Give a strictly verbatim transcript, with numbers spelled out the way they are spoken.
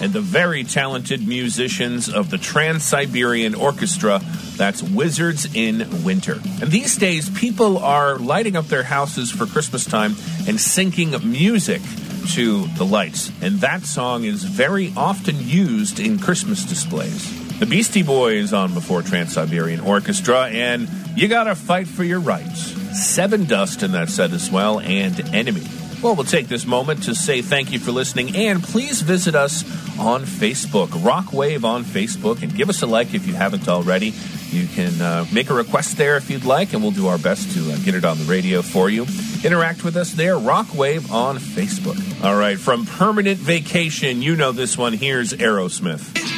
and the very talented musicians of the Trans-Siberian Orchestra. That's Wizards in Winter. And these days, people are lighting up their houses for Christmas time and syncing music to the lights. And that song is very often used in Christmas displays. The Beastie Boys on before Trans-Siberian Orchestra, and You Gotta Fight for Your Rights. Seven Dust in that set as well, and Enemy. Well, we'll take this moment to say thank you for listening, and please visit us on Facebook, Rockwave on Facebook, and give us a like if you haven't already. You can uh, make a request there if you'd like, and we'll do our best to uh, get it on the radio for you. Interact with us there, Rockwave on Facebook. All right, from Permanent Vacation, you know this one. Here's Aerosmith.